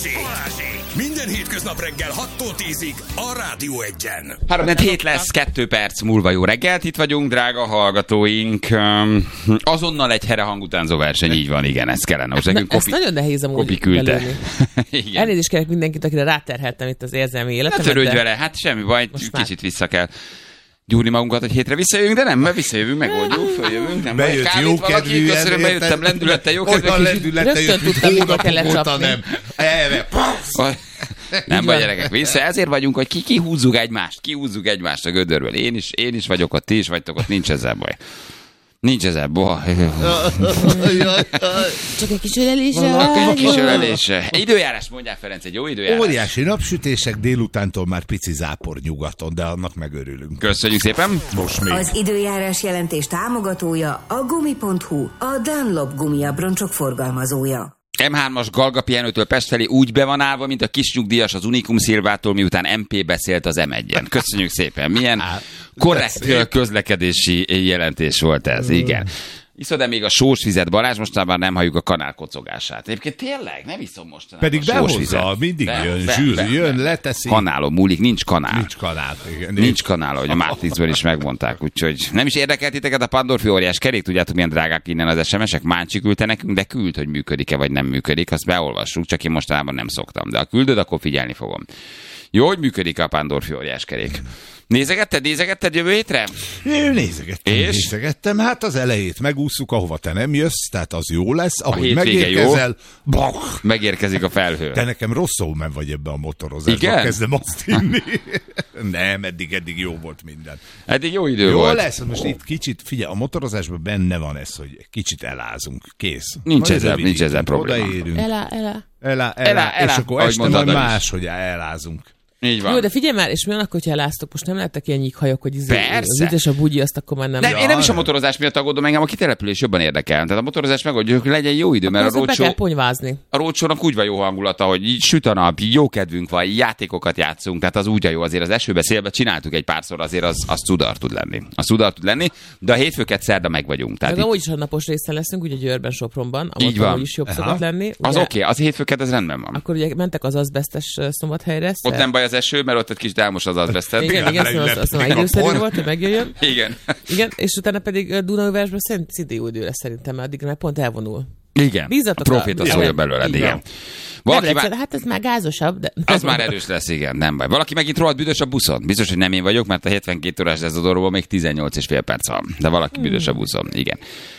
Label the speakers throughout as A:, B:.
A: Minden hétköznap reggel 6-tól 10-ig a Rádió 1-en.
B: 3-7 lesz, 2 perc múlva jó reggelt, itt vagyunk, drága hallgatóink. Azonnal egy herehang utánzó verseny, így van, igen, ez kellene. Most nekünk
C: ezt nagyon nehéz amúgy belőni. Elnézést kérek mindenkit, akire ráterheltem itt az érzelmi életemet.
B: Ne törődj vele, hát semmi baj, kicsit vissza kell gyúrni magunkat, hogy hétre visszajöjjünk, de nem, mert visszajövünk, megoldjuk, följövünk, nem
D: bejött
B: baj.
D: jó kedvűen,
B: köszönöm, bejöttem, lendülettel, jó kedvűen.
D: Olyan lendülettel jött, mint hónapok óta nem.
B: Nem baj, gyerekek, vissza. Ezért vagyunk, hogy kihúzzuk egymást a gödörből. Én is vagyok ott, ti is vagytok ott, nincs ezzel baj. Nincs ezzel baj.
C: Csak egy kis ölelésre.
B: Egy kis ölelésre. Időjárás, mondják Ferenc, egy jó időjárás.
D: Óriási napsütések, délutántól már pici zápor nyugaton, de annak megörülünk.
B: Köszönjük szépen.
D: Most még.
E: Az időjárás jelentés támogatója a Gumi.hu, a Dunlop gumiabroncsok forgalmazója.
B: M3-as Galga Pihenőtől Pest felé úgy be van állva, mint a kis nyugdíjas az Unikum Szilvától, miután MP beszélt az M1-en. Köszönjük szépen. Milyen korrekt közlekedési jelentés volt ez, igen. Iszod-e még a sós vizet, Balázs? Mostában nem halljuk a kanál kocogását. Egyébként tényleg, nem iszom mostanában
D: pedig
B: a sós vizet.
D: Behozza, mindig jön, leteszi.
B: Kanálon múlik, nincs kanál.
D: Nincs kanál, igen.
B: Nincs kanál, ahogy a Matrixből is megmondták, úgyhogy nem is érdekelt titeket a Pandorfi óriás kerék, tudjátok milyen drágák innen az SMS-ek, Máncsi küldte nekünk, de küld, hogy működik-e vagy nem működik, azt beolvassuk, csak én mostanában nem szoktam, de ha küldöd, akkor figyelni fogom. Jó, hogy működik a Pandorfi óriás kerék. Nézegetted jövő hétre?
D: Én nézegettem. Hát az elejét megússzuk, ahova te nem jössz, tehát az jó lesz. Ahogy megérkezel,
B: megérkezik a felhő.
D: De nekem rosszul men vagy ebbe a motorozásba.
B: Igen?
D: Kezdem azt hinni. Nem, eddig jó volt minden.
B: Eddig jó idő volt.
D: Jó lesz, most itt kicsit, figyelj, a motorozásban benne van ez, hogy kicsit elázunk. Kész.
B: Nincs ezzel probléma.
D: Odaérünk.
C: Ela.
D: És akkor este majd máshogy elázunk.
B: Így van.
C: Jó, de figyelj már, és mi van akkor, hogyha eláztok? Most nem lettek ilyen nyíkhajok, hogy az üdes a bugyi, azt akkor már nem.
B: Én nem is a motorozás miatt aggódom, engem a kitelepülés jobban érdekel. Tehát a motorozás megoldjuk, hogy legyen jó idő, mert a rócsónak úgy van jó hangulata, hogy így süt a nap, jó kedvünk van, játékokat játszunk, tehát az úgy jó, azért az esőbe, szélbe csináltuk egy párszor, azért az cudar tud lenni. De a hétfőket szerda meg vagyunk. Tehát
C: meg úgyis a napos részen leszünk, ugye Győrben, Sopronban, a motorról is jobb szokott lenni.
B: Az oké, az hétfőket ez rendben van.
C: Akkor ugye mentek az azbesztes Szombathelyre.
B: Ott nem baj az eső, mert ott egy kis dámos az azbesztet.
C: Igen, azt már időszerű volt, hogy megjöjjön.
B: Igen,
C: és utána pedig Dunaújvárosban szintén jó idő lesz szerintem, mert addig már pont elvonul.
B: Igen,
C: bízatok
B: a proféta szólja belőled, igen.
C: Hát ez már gázosabb, de...
B: Az már erős lesz, igen, nem baj. Valaki megint rohadt büdös a buszon. Biztos, hogy nem én vagyok, mert a 72 órás Dezodoróból még 18,5 perc van. De valaki büdös a buszon, igen.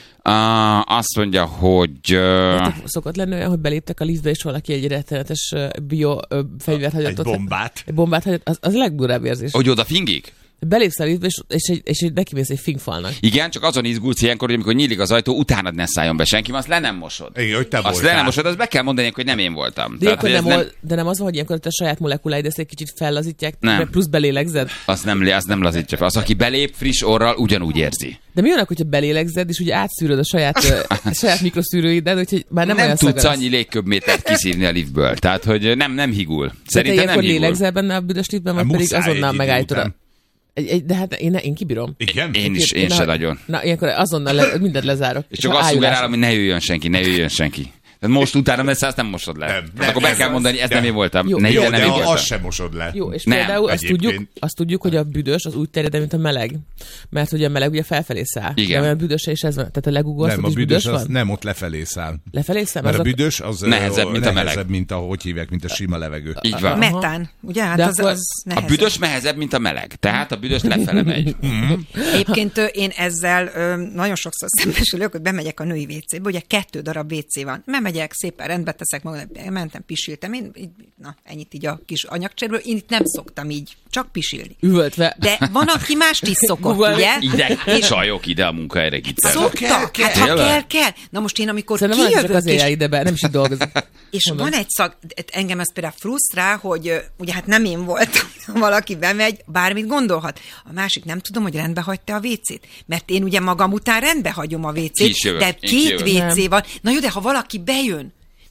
B: Azt mondja, hogy...
C: Szokott lenni olyan, hogy beléptek a liftbe, és valaki egy rettenetes biofegyvert hagyott ott. Egy bombát hagyott. Az a legdurább érzés.
B: Hogy oda fingik?
C: Belépsz a liftbe, és nekimész egy fingfalnak.
B: Igen, csak azon izgulsz ilyenkor, hogy amikor nyílik az ajtó, utánad ne szálljon be senki, azt le nem mosod.
D: Igen, hogy te voltál.
B: Azt le nem mosod, azt be kell mondani, hogy nem én voltam.
C: De, de nem az van, hogy ilyenkor a saját molekuláid ezt egy kicsit fellazítják, plusz belélegzed.
B: Azt nem lazítja fel. Az, aki belép friss orral, ugyanúgy érzi.
C: De mi van, hogyha belélegzed, és ugye átszűröd a saját mikroszűrőidet, úgyhogy már nem olyan
B: tudsz annyi légköbmétert kiszívni a liftből. Tehát, hogy nem higul. Szerintem nem higul.
C: De lélegzel benne a büdös liftben, vagy pedig azonnal megállítod. De hát én kibírom.
D: Igen?
B: Én se nagyon.
C: Na, ilyenkor azonnal mindent lezárok.
B: És csak azt szugerálom, hogy ne jöjjön senki. Tehát most utána messze azt nem mosod le. Nem, akkor be kell mondani, ez nem én voltam.
D: Jó, de azt sem mosod le.
C: Jó, és például azt tudjuk, hogy a büdös az úgy terjed, mint a meleg. Mert ugye a meleg ugye felfelé száll.
B: Igen.
C: De a büdös is ez van. Tehát a legugolsz,
D: nem, a büdös az nem, ott lefelé száll.
C: Lefelé száll?
D: Mert a büdös az
B: nehezebb, mint a meleg.
D: Nehezebb, mint ahogy hívják, mint a sima levegő.
B: Így van.
E: Metán, ugye? Hát az
B: a büdös nehezebb, mint a meleg. Tehát a büdös lefele megy.
E: Egyébként én ezzel nagyon sokszor szembesülök, hogy bemegyek a női WC-be, ugye 2 darab WC van. Bemegyek, szépen rendbe teszek magam, mentem, pisiltem. Ennyit így a kis anyagcserből. Én itt nem szoktam így, csak pisilni.
C: Üvöltve.
E: De van, aki mást is szokott, ugye?
B: Ide, csajok ide a munkahelyre gittel.
E: Szoktak, hát ha kell. Na most én, amikor kijövök,
C: és... ide be, nem is itt dolgozom.
E: És mondom. Van egy szag, engem ez például frusztrál, hogy ugye hát nem én voltam, valaki bemegy, bármit gondolhat. A másik nem tudom, hogy rendbe hagyta a WC-t. Mert én ugye magam után rendbe hagyom a WC-t, de 2 WC van. Na jó, de ha valaki bejön,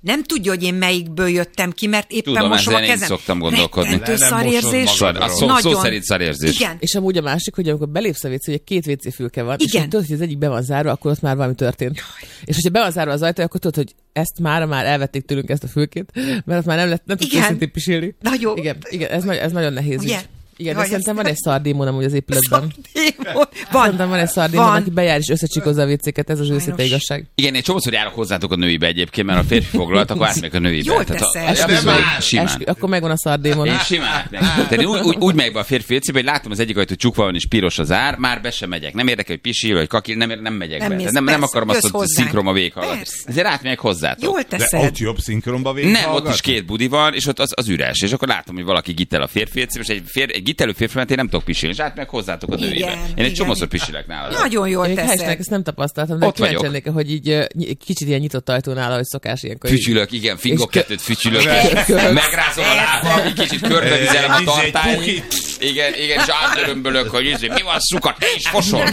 E: nem tudja, hogy én melyikből jöttem ki, mert éppen
B: tudom,
E: mosom a kezem.
B: Tudom, szoktam gondolkodni.
E: Rettentő szarérzés.
B: Szó szerint szarérzés.
E: Igen.
C: És amúgy a másik, hogy amikor belépsz a WC, ugye 2 WC fülke van,
E: igen.
C: és tudod, hogy az egyik be van zárva, akkor ott már valami történt. Jaj. És hogyha be van zárva az ajtó, akkor tudod, hogy ezt már elvették tőlünk ezt a fülkét, mert ott már nem tudsz őszintén pisilni.
E: Nagyon.
C: Igen, ez nagyon nehéz.
E: Ugye?
C: Igen, de szerintem van egy szardémon amúgy az épületben.
E: Van
C: egy szardémon, aki bejár és összecsikozza a WC-ket, ez az őszinte igazság.
B: Igen, én csomószor járok hozzátok a nőibe egyébként, mert a férfi foglalt, akkor átmegyek a nőibe.
E: Jól teszel.
C: Akkor megvan a szardémon.
B: Én simán. Tehát én úgy megyek be a férfi WC-be, hogy látom az egyik ajtó csukva van és piros az ár, már be sem megyek. Nem érdekel, hogy pisil vagy kakil, nem megyek be. Nem akarom azt, hogy szinkronba végighallgatni. Ezért átmegyek hozzátok.
E: Jól teszed.
D: De ott jobb szinkronba végighallgatni?
B: Nem, ott is 2 budi van, és ott az üres. És akkor látom, hogy valaki gittel a férfi WC-be, és egy gittelő férfi, mert én nem tudok pisilni, és átmegyek hozzátok a nőibe. Én egy csomószor pisilek nálad.
E: Nagyon jól teszed.
C: Ezt nem tapasztaltam, de kíváncsi lennék, hogy így kicsit ilyen nyitott ajtónál, ahogy szokás ilyenkor.
B: Fütyülök, igen, fingok 2-t fütyülök. Megrázom a lábam, egy kicsit körbevizelem a tartályt. Igen, és átörömbölök, hogy mi van, szukat, te is fosol.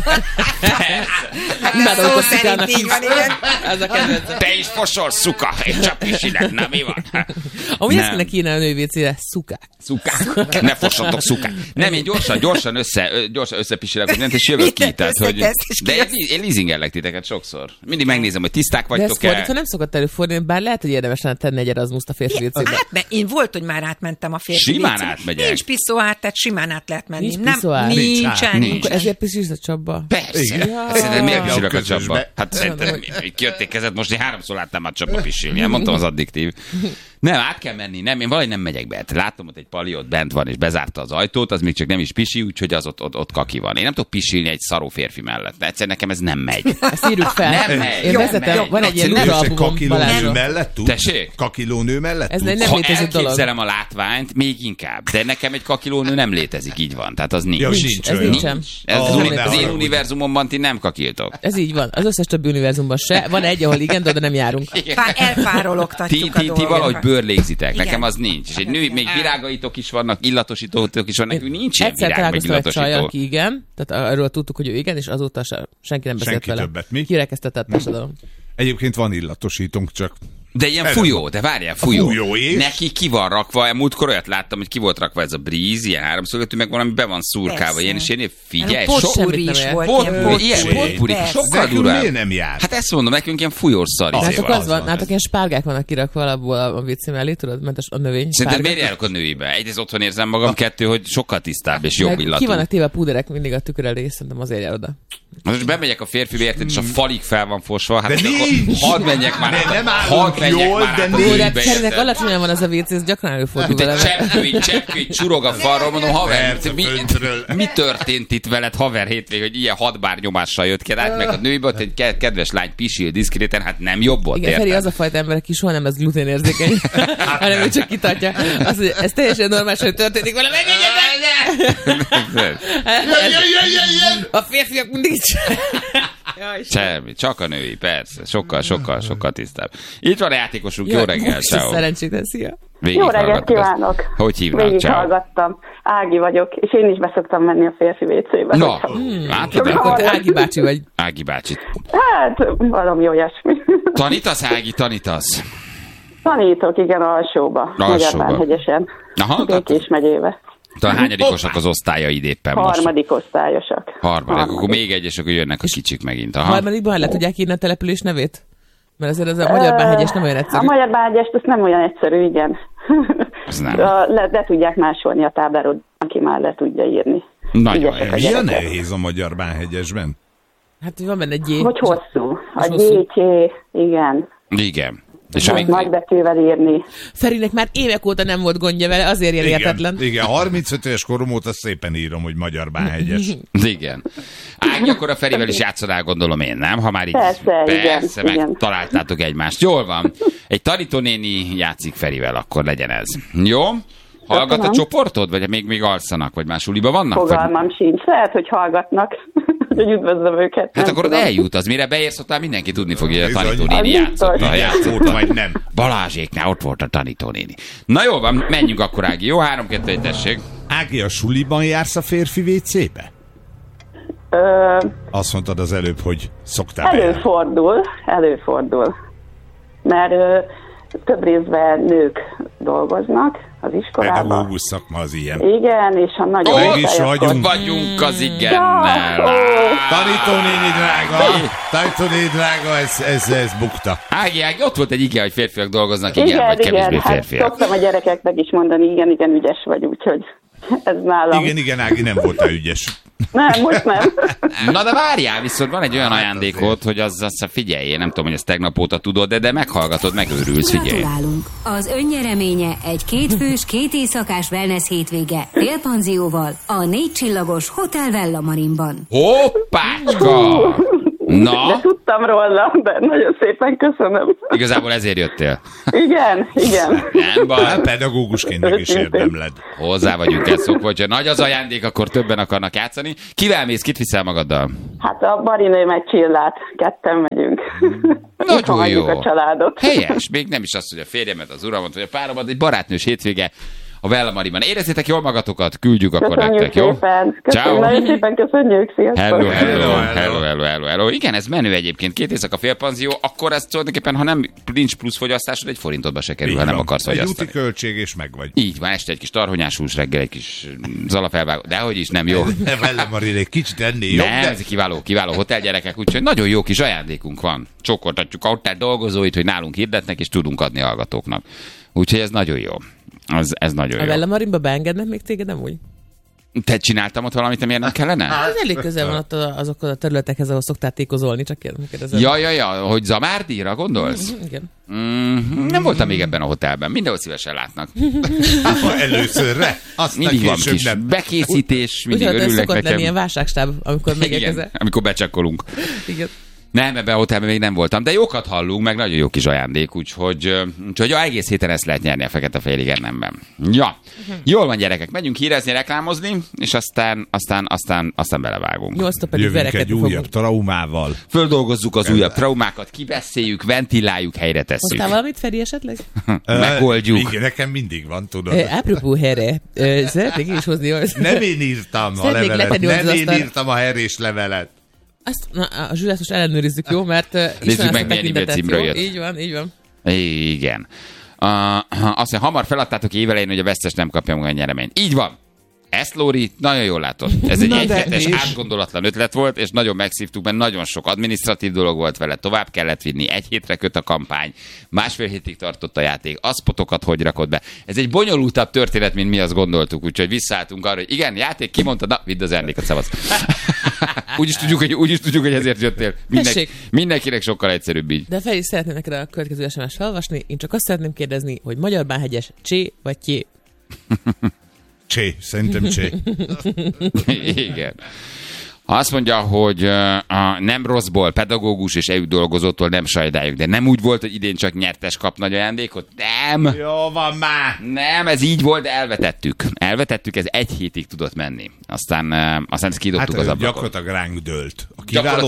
C: Imádom,
E: szó szerint így van, igen.
B: Te is fosol, szuka, én csak pisilek, na mi van?
C: Amúgy ezt kéne kéne a nővécére, szukák.
B: Szukák. Ne fossatok, szukák. Nem, én gyorsan összepisilek, hogy nem, és jövök ki. Tehát, hogy... De én leasingellek titeket sokszor. Mindig megnézem, hogy tiszták vagytok-e.
C: De ez fordítva nem szokott előfordulni, bár lehet, hogy érdemes lenne tenni egy Erasmuszt a férfi vécébe.
E: Én volt, hogy már átmentem a férfi
B: simán
E: vécébe.
B: átmegyek.
E: Nincs piszóár, tehát simán át lehet menni.
C: Nincs piszóár?
E: Nincsen.
C: Ezért pisilsz a Csaba?
B: Persze. Szerintem miért pisilök a Csaba? Hát szerintem kijötték kezed, most én 3-szor láttam a Csaba pisilni. Mondtam az addiktív. Nem, át kell menni. Nem, én valahogy nem megyek be. Látom, hogy egy pali ott bent van, és bezárta az ajtót, az még csak nem is pisi, úgyhogy az ott kaki van. Én nem tudok pisilni egy szaró férfi mellett. De egyszer nekem ez nem megy.
C: Ezt írjuk fel.
B: Nem megy.
C: Én vezetem, van egy ilyen nőalbumom,
D: kakilónő mellett tud?
B: Tessék?
D: Kakilónő mellett
C: ez
D: tud?
C: nem
B: ha
C: létező dolog.
B: elképzelem a látványt, még inkább. De nekem egy kakilónő nem létezik, így van. Tehát az nincs.
D: Ja,
C: ez nincsen.
B: Az én univerzumomban ti nem kakiltok.
C: Ez így van. Az összes többi univerzumban se. Van egy, ahol igen, de oda nem járunk.
E: Elpárologtatjuk a dolgokat.
B: Ti valahogy bőrlégzitek. Nekem az nincs. És egy nő, még virágaitok is vannak, illatosítótok is van, nekünk nincs ilyen virág vagy illatosító. Egyszer
C: aki igen, tehát arról tudtuk, hogy ő igen, és azóta senki nem beszélt vele.
D: Többet, mi?
C: Kirekesztette a társadalom.
D: Egyébként van illatosítónk, csak...
B: De ilyen fújó, de várjál, fújó.
D: És?
B: Neki ki van rakva, múltkor olyat láttam, hogy ki volt rakva ez a Breeze, ilyen 3-szögletű, meg valami be van szurkálva, ilyen, és én figyelj,
E: potpurri is volt.
B: Potpurri, sokkal durvább.
D: Nem jár.
B: Hát ezt mondom, nekünk ilyen fújós szar.
C: Nátok ilyen spárgák vannak kirakva alapból a WC mellé, tudod, mert a növény.
B: Szerinted miért járok a nőibe? Egyrészt otthon érzem magam, 2, hogy sokkal tisztább és jobb illatú.
C: Ki vannak téve a púderek mindig a tükör elé, szerintem azért jár oda.
B: Most bemegyek a férfibe, érted, és a falig fel van fosva, hát
D: de
B: hadd menjek már.
D: Nem állunk jól, de
C: Szerintem alacsonyan van az a WC, ez gyakran előfordul vele.
B: Cseppkő, csurog a falról, mondom, haver, mi történt itt veled, haver, hétvég, hogy ilyen hadbár nyomással jött ki, át meg a nőibe, hogy egy kedves lány pisil diszkréten, hát nem jobb volt,
C: igen, Feri az a fajta ember, aki soha nem lesz gluténérzékeny, hanem ő csak kitartja. Az, hogy ez teljesen normális, hogy történik vele, a férfiak mindig
B: semmi, csak a női, persze. Sokkal tisztább. Itt van a játékosunk, jó reggel, ciao.
C: Szerencsétlen, szia.
F: Jó reggelt kívánok!
B: Hogy hívnak?
F: Végighallgattam. Ági vagyok, és én is beszoktam menni a férfi WC-be.
B: Na, látod?
C: Akkor te Ági bácsi vagy.
B: Ági bácsi.
F: Hát, valami olyasmi.
B: Tanítasz, Ági, tanítasz?
F: Tanítok, igen, alsóba. Magyarbánhegyesen.
B: Aha.
F: Békés megyébe.
B: Talán hányadikosak az osztályaid éppen most?
F: Harmadik osztályosak.
B: Harmadik. Akkor még egy, és akkor jönnek a kicsik megint. Aha.
C: Harmadikban le tudják írni a település nevét? Mert azért az a Magyarbánhegyes nem olyan egyszerű.
F: A Magyarbánhegyest, az nem olyan egyszerű, igen.
B: Az nem.
F: Le tudják másolni a tábláról, aki már le tudja írni.
B: Nagyon
D: mi a nehéz a Magyarbánhegyesben?
C: Hát, hogy van benne egy G.
F: Hogy hosszú. A G, igen.
B: Igen. És
F: nagy betűvel írni.
C: Ferinek már évek óta nem volt gondja vele, azért ilyen értetlen.
D: Igen, 35 éves korom óta szépen írom, hogy Magyarbánhegyes.
B: Igen. Ági, akkor a Ferivel is játszanál, gondolom én, nem? Ha már így persze megtaláltátok egymást. Jól van. Egy tanítónéni játszik Ferivel, akkor legyen ez. Jó? Hallgat a csoportod, vagy még alszanak, vagy más suliba vannak?
F: Fogalmam sincs. Lehet, hogy hallgatnak. Hogy üdvözlöm őket.
B: Hát akkor oda eljut, az mire beérsz, ott már mindenki tudni fogja, hogy a tanítónéni játszott.
D: Vagy nem.
B: Balázséknál ott volt a tanítónéni. Na jó van, menjünk akkor, Ági. Jó, 3-2-1, tessék.
D: Ági, a suliban jársz a férfi WC-be? Azt mondtad az előbb, hogy szoktál
F: Előfordul. Mert több részben nők dolgoznak az iskolában.
D: Pedagógus szakma az ilyen.
F: Igen, és a nagyon...
D: Meg is
B: Vagyunk az igennel.
D: Tanítónéni drága, ez bukta.
B: Ági, ott volt egy ige, hogy férfiak dolgoznak, igen, vagy kevésbé férfiak.
F: Hát szoktam a gyerekeknek is mondani, igen, ügyes vagy, úgyhogy ez nálam.
D: Igen, Ági, nem voltál ügyes.
F: Nem, most nem.
B: Na de várjál, viszont van egy olyan ajándékot, hogy az figyelj, én nem tudom, hogy ezt tegnap óta tudod, de meghallgatod, megőrülsz, figyelj.
G: Gratulálunk! Az önnyereménye egy 2 fős, 2 éjszakás wellness hétvége félpanzióval a 4 csillagos Hotel Vella Marinban.
B: Hoppácska! Na?
F: De tudtam róla, de nagyon szépen köszönöm.
B: Igazából ezért jöttél.
F: Igen.
B: Nem baj.
D: Hát pedagógusként meg is érdemled.
B: Hozzá vagyunk ezt szokva, hogyha nagy az ajándék, akkor többen akarnak játszani. Kivel mész, kit viszel magaddal?
F: Hát a Barinőm egy Csillát, ketten megyünk.
B: Nagyon jó.
F: A családot.
B: Helyes, még nem is az, hogy a férjemet, az uramat, vagy a páromat, egy barátnős hétvége a Vella Mariban. Érezzétek jól magatokat, küldjük akkor nektek, jó?
F: Köszönjük, nagyon szépen köszönjük, sziasztok!
B: Hello. Igen, ez menő egyébként. 2 éjszaka félpanzió, akkor ez tulajdonképpen, ha nem nincs plusz fogyasztásod, egy forintodba se kerül, ha nem akarsz fogyasztani.
D: Egy úti költség, és megvagy.
B: Így van, este egy kis tarhonyás hús, reggel egy kis zalafelvágó, dehogy is, nem jó.
D: Vella Marin egy kicsit ennél jobb,
B: nem, ez kiváló hotelgyerekek, úgyhogy nagyon jó kis ajándékunk van. Csókoltatjuk a hotel dolgozóit, hogy nálunk hirdetnek, és tudunk adni hallgatóknak. Úgyhogy ez nagyon jó. Ez nagyon jó.
C: A Vella Marinba beengednek még téged, nem úgy?
B: Te csináltam ott valamit, amiért nem kellene?
C: Ez elég közel van ott azokhoz a területekhez, ahol szoktál tékozolni, csak kérdezem.
B: Ja, hogy Zamárdíjra gondolsz?
C: Igen.
B: Nem voltam még ebben a hotelben. Mindenhol szívesen látnak.
D: Előszörre?
B: Mindig van kis bekészítés, mindig örülnek nekem.
C: Szokott lenni ilyen válságstáb, amikor megérkezel.
B: Amikor becsekkolunk.
C: Igen.
B: Nem, ebben a hotelben még nem voltam, de jókat hallunk, meg nagyon jó kis ajándék, úgyhogy egész héten ezt lehet nyerni a Fekete-fehér Igennemben. Ja, jól van gyerekek, megyünk hírezni, reklámozni, és aztán belevágunk.
C: 8 pedig
D: jövünk egy újabb traumával.
B: Földolgozzuk az újabb traumákat, kibeszéljük, ventiláljuk, helyre tesszük.
C: Hoztál valamit, Feri, esetleg?
B: Megoldjuk.
D: Igen, nekem mindig van, tudod.
C: Apropó herre, szeretnék én is hozni.
D: Nem én írtam a levelet, nem én írtam a herés levelet.
C: A Zsülát most ellenőrizzük, jó? Mert
B: nézzük meg, milyen e-mail címről jött.
C: Így van.
B: Igen. Azt mondja, hamar feladtátok évelején, hogy a vesztes nem kapja meg a nyereményt. Így van. Ezt, Lóri, nagyon jól látod. Ez egy egyhetes, átgondolatlan ötlet volt, és nagyon megszívtuk, mert nagyon sok adminisztratív dolog volt vele. Tovább kellett vinni, 1 hétre köt a kampány, 1,5 hétig tartott a játék, a spotokat hogy rakod be. Ez egy bonyolultabb történet, mint mi azt gondoltuk, úgyhogy visszaálltunk arra, hogy igen, játék, kimondta, na, vidd az ajándékot, szavaz. Úgy is tudjuk, hogy ezért jöttél. Mindenkinek sokkal egyszerűbb így.
C: De Feri, szeretném neked a következő SMS felolvasni. Én csak azt szeretném kérdezni, hogy Magyarbánhegyes csé vagy tyé?
D: Csé, szerintem csé.
B: Igen. Azt mondja, hogy nem rosszból, pedagógus és EU dolgozótól nem sajdáljuk, de nem úgy volt, hogy idén csak nyertes kap nagy ajándékot? Nem!
D: Jó van már!
B: Nem, ez így volt, de elvetettük, ez 1 hétig tudott menni. Aztán ezt kidobtuk az ablakon.
D: Gyakorlatilag ránk dőlt. A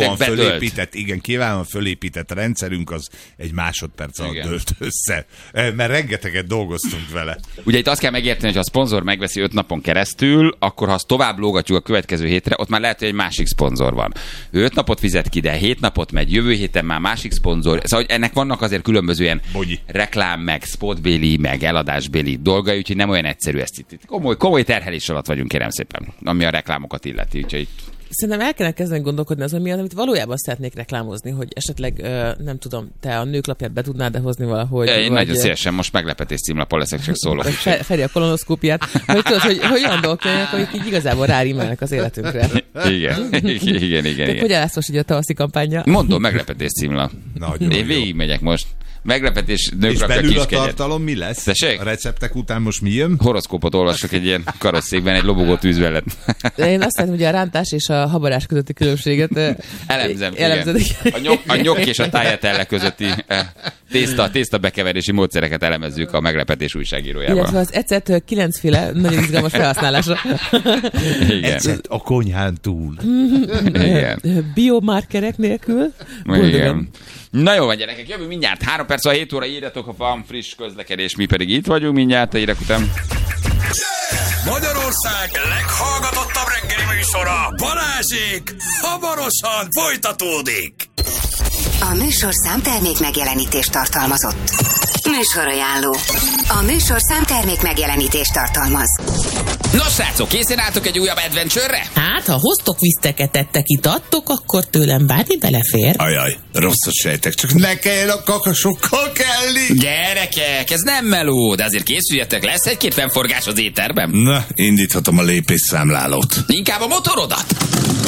D: kiválóan fölépített rendszerünk az egy másodperc alatt dőlt össze. Mert rengeteget dolgoztunk vele.
B: Ugye itt azt kell megérteni, hogy ha a szponzor megveszi 5 napon keresztül, akkor ha azt tovább lógatjuk a következő hétre, ott már lehet, hogy egy másik szponzor van. Ő 5 napot fizet ki, de 7 napot megy, jövő héten már másik szponzor. Szóval ennek vannak azért különböző ilyen reklám, meg spotbéli, meg eladásbéli dolgai, úgyhogy nem olyan egyszerű ezt itt. Komoly terhelés alatt vagyunk, kérem szépen, ami a reklámokat illeti. Úgyhogy
C: szerintem el kellene kezdeni gondolkodni azon miatt, amit valójában szeretnék reklámozni, hogy esetleg, nem tudom, te a nőklapját be tudnád hozni valahogy.
B: Én nagyon szívesen, most meglepetés címlapon leszek, csak szólok.
C: Feri a kolonoszkópiát, hogy tudod, hogy olyan dolgok jönnek, amik így igazából rárímelnek az életünkre.
B: Igen.
C: Hogy állsz most így a tavaszi kampányja?
B: Mondom, meglepetés címlap. Én végigmegyek most. Meglepetés nőklapja
D: kiskegyet. És belül a tartalom mi lesz?
B: Tessék?
D: A receptek után most mi jön?
B: Horoszkópot olvasok egy ilyen karosszékben, egy lobogó tűz mellett.
C: Én azt látom, hogy a rántás és a habarás közötti különbséget
B: elemzem. A nyok és a tájátelle közötti tészta bekeverési módszereket elemezzük a meglepetés újságírójával.
C: Illetve az ecet 9 féle nagyon izgalmas felhasználása.
D: Ecet a konyhán túl.
C: Biomarkerek nélkül.
B: Igen. Na jó van, gyerekek, jövünk mindjárt. 3 perc a 7 óra, írjatok, ha van friss közlekedés, mi pedig itt vagyunk mindjárt a hírek után.
A: Magyarország leghallgatottabb reggeli műsora, Balázsék, hamarosan folytatódik.
G: A műsorszám termék megjelenítést tartalmazott. Műsorajánló. A műsorszám termék megjelenítést tartalmaz.
B: Nos, srácok, készen álltok egy újabb adventure-re?
C: Hát, ha hoztok, visztek, ettek, itattok, akkor tőlem bármi belefér.
D: Ajaj, rosszat sejtek, csak ne kelljen a kakasokkal kelni.
B: Gyerekek, ez nem meló, de azért készüljetek, lesz egy-két fennforgás az étterben.
D: Na, indíthatom a lépésszámlálót.
B: Inkább a motorodat.